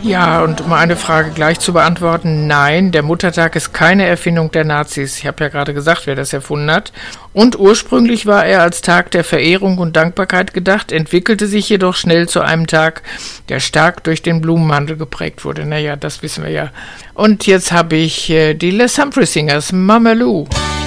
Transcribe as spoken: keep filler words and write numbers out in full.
Ja, und um eine Frage gleich zu beantworten, nein, der Muttertag ist keine Erfindung der Nazis. Ich habe ja gerade gesagt, wer das erfunden hat. Und ursprünglich war er als Tag der Verehrung und Dankbarkeit gedacht, entwickelte sich jedoch schnell zu einem Tag, der stark durch den Blumenhandel geprägt wurde. Naja, das wissen wir ja. Und jetzt habe ich äh, die Les Humphrey Singers, Mama Lou.